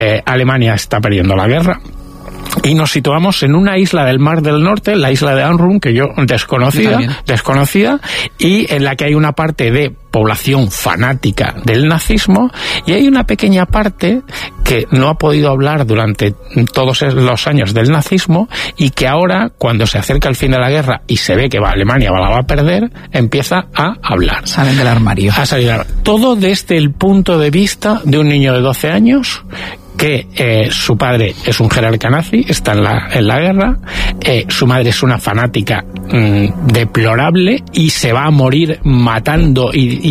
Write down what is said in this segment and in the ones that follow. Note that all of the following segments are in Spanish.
Alemania está perdiendo la guerra. Y nos situamos en una isla del Mar del Norte, la isla de Amrum, que yo desconocía, y en la que hay una parte de población fanática del nazismo, y hay una pequeña parte que no ha podido hablar durante todos los años del nazismo, y que ahora, cuando se acerca el fin de la guerra y se ve que Alemania la va a perder, empieza a hablar. Salen del armario. A salir. Todo desde el punto de vista de un niño de 12 años, que su padre es un jerarca nazi, está en la guerra, su madre es una fanática deplorable y se va a morir matando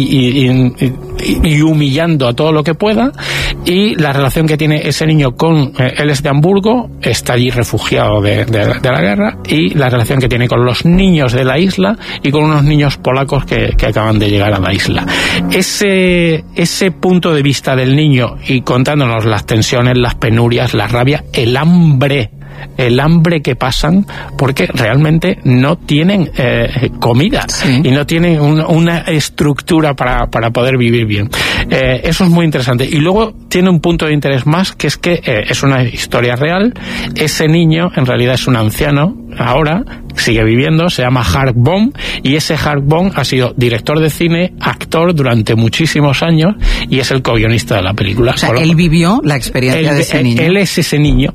y humillando a todo lo que pueda, y la relación que tiene ese niño con él es de Hamburgo, está allí refugiado de la guerra, y la relación que tiene con los niños de la isla y con unos niños polacos que acaban de llegar a la isla. Ese punto de vista del niño, y contándonos las tensiones, las penurias, la rabia, el hambre que pasan, porque realmente no tienen comida, sí, y no tienen una estructura para poder vivir bien. Eso es muy interesante. Y luego tiene un punto de interés más, que es que es una historia real. Ese niño en realidad es un anciano, ahora sigue viviendo, se llama Hark Bohm, y ese Hark Bohm ha sido director de cine, actor durante muchísimos años, y es el co-guionista de la película. O sea, él vivió la experiencia de ese niño. Él es ese niño,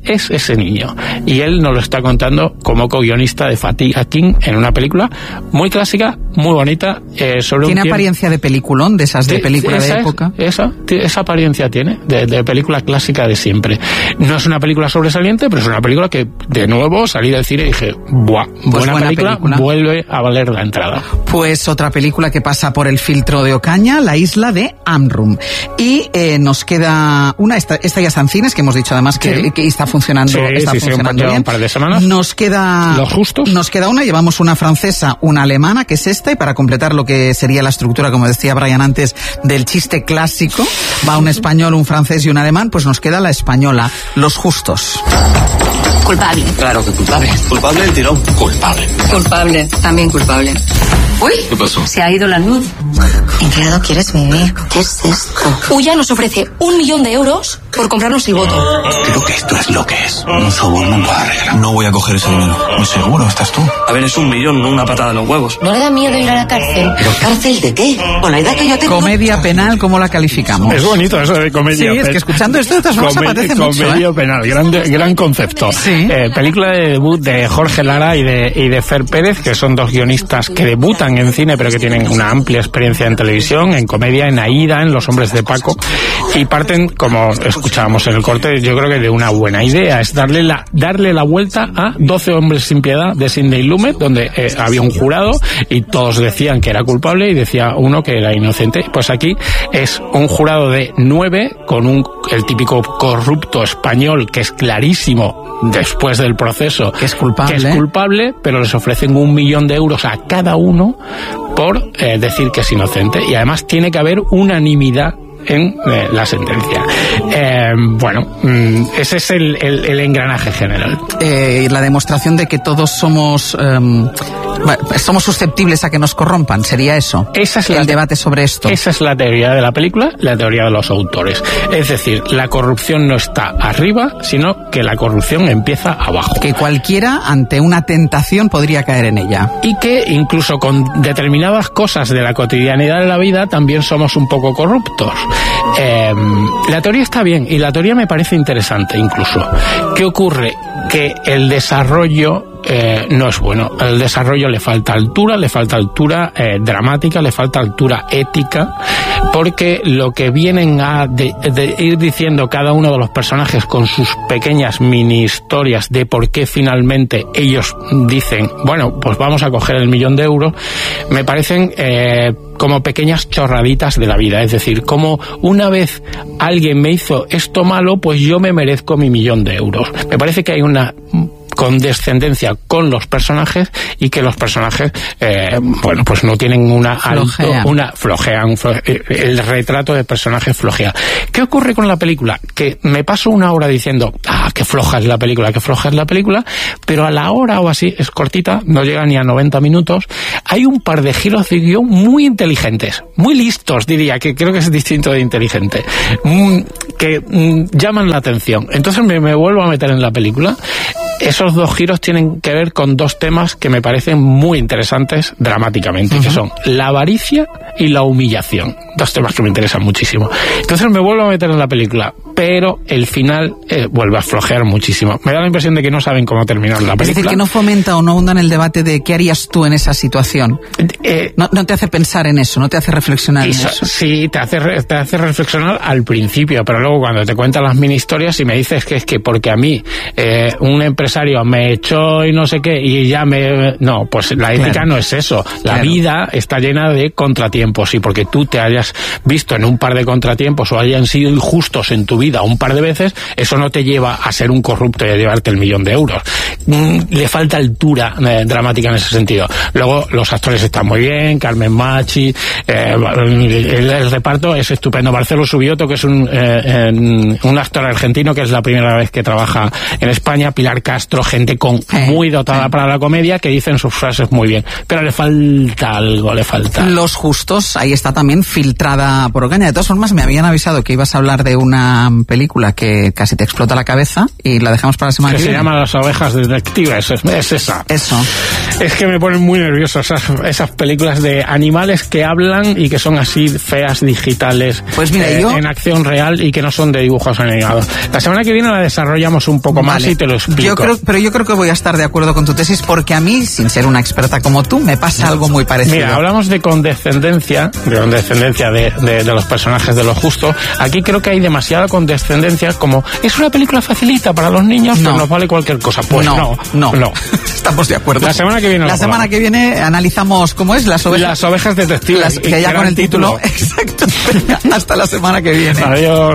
y él nos lo está contando como co-guionista de Fatih Akin en una película muy clásica, muy bonita, sobre ¿Tiene apariencia de peliculón, de esas de película de época? Esa apariencia tiene, de película clásica de siempre. No es una película sobresaliente, pero es una película que, de nuevo, salí del cine y dije, ¡buah! Pues buena película, vuelve a valer la entrada. Pues otra película que pasa por el filtro de Ocaña, La isla de Amrum. Y nos queda una, esta ya está en cines, que hemos dicho además que está funcionando, funcionando bien. Un par de semanas. Nos queda Los Justos. Nos queda una, llevamos una francesa, una alemana, que es esta, y para completar lo que sería la estructura, como decía Brian antes, del chiste clásico, va un español, un francés y un alemán, pues nos queda la española, Los Justos. Culpable. Claro que culpable. Culpable el tirón. Culpable. Culpable, también culpable. Uy, ¿qué pasó? Se ha ido la luz. ¿En qué lado quieres vivir? ¿Qué es esto? Uya nos ofrece 1 millón de euros por comprarnos el voto. Creo que esto es lo que es. Un soborno para arreglar. No voy a coger ese dinero. ¿Muy seguro estás tú? A ver, es 1 millón, no una patada en los huevos. ¿No le da miedo ir a la cárcel? ¿Pero cárcel de qué? Con la edad que yo tengo... Comedia penal, ¿cómo la calificamos? Es bonito eso de comedia penal. Sí, es que escuchando esto de todas formas apetece mucho. Comedia penal, gran concepto. Sí. Película de debut de Jorge Lara y de Fer Pérez, que son 2 guionistas que debutan en cine, pero que tienen una amplia experiencia en televisión, en comedia, en Aída, en Los hombres de Paco, y parten, como escuchábamos en el corte, yo creo que de una buena idea, es darle la vuelta a 12 hombres sin piedad de Sidney Lumet, donde había un jurado y todos decían que era culpable y decía uno que era inocente. Pues aquí es un jurado de 9 con el típico corrupto español, que es clarísimo después del proceso que es culpable, pero les ofrecen 1 millón de euros a cada uno por decir que es inocente, y además tiene que haber unanimidad en la sentencia. Ese es el engranaje general. La demostración de que todos somos susceptibles a que nos corrompan, ¿sería eso? El debate sobre esto. Esa es la teoría de la película, la teoría de los autores. Es decir, la corrupción no está arriba, sino que la corrupción empieza abajo. Que cualquiera, ante una tentación, podría caer en ella. Y que incluso con determinadas cosas de la cotidianidad de la vida también somos un poco corruptos. La teoría está bien, y la teoría me parece interesante incluso. ¿Qué ocurre? Que el desarrollo no es bueno. Al desarrollo le falta altura dramática, le falta altura ética, porque lo que vienen a ir diciendo cada uno de los personajes con sus pequeñas mini historias de por qué finalmente ellos dicen, bueno, pues vamos a coger el 1 millón de euros, me parecen como pequeñas chorraditas de la vida. Es decir, como una vez alguien me hizo esto malo, pues yo me merezco mi 1 millón de euros. Me parece que hay una condescendencia con los personajes y que los personajes, pues no tienen flojean. El retrato de personajes flojea. ¿Qué ocurre con la película? Que me paso una hora diciendo, qué floja es la película, pero a la hora o así, es cortita, no llega ni a 90 minutos, hay un par de giros de guión muy inteligentes, muy listos, diría, que creo que es distinto de inteligente, que llaman la atención. Entonces me vuelvo a meter en la película. Esos dos giros tienen que ver con dos temas que me parecen muy interesantes dramáticamente, que son la avaricia y la humillación. Dos temas que me interesan muchísimo. Entonces me vuelvo a meter en la película, pero el final vuelve a flojear muchísimo. Me da la impresión de que no saben cómo terminar la película. Es decir, que no fomenta o no ahonda en el debate de qué harías tú en esa situación. No te hace pensar en eso, no te hace reflexionar en eso. Sí, te hace reflexionar al principio, pero luego cuando te cuentan las mini historias y me dices que es que porque a mí un empresario me echó y no sé qué y ya no, pues la ética no es eso. La vida está llena de contratiempos, y porque tú te hayas visto en un par de contratiempos o hayan sido injustos en tu vida un par de veces, eso no te lleva a ser un corrupto y a llevarte el 1.000.000 de euros. Le falta altura dramática en ese sentido. Luego los actores están muy bien, Carmen Machi, el reparto es estupendo. Marcelo Subioto, que es un actor argentino que es la primera vez que trabaja en España, Pilar Castro, gente muy dotada para la comedia, que dicen sus frases muy bien, pero le falta algo, Los Justos, ahí está también filtrada por Ocaña. De todas formas, me habían avisado que ibas a hablar de una película que casi te explota la cabeza y la dejamos para la semana que viene. Se llama Las Ovejas Detectives, es esa. Eso. Es que me ponen muy nervioso esas películas de animales que hablan y que son así feas, digitales, pues mira, en acción real y que no son de dibujos animados. La semana que viene la desarrollamos un poco más y te lo explico. Yo creo que voy a estar de acuerdo con tu tesis, porque a mí, sin ser una experta como tú, me pasa algo muy parecido. Mira, hablamos de condescendencia de los personajes de Los Justos. Aquí creo que hay demasiada condescendencia, como es una película facilita para los niños, pero nos vale cualquier cosa. Pues no. Estamos de acuerdo. La semana que viene analizamos cómo es Las Ovejas Detectives. Que ya con el título. Exacto. Hasta la semana que viene. Adiós.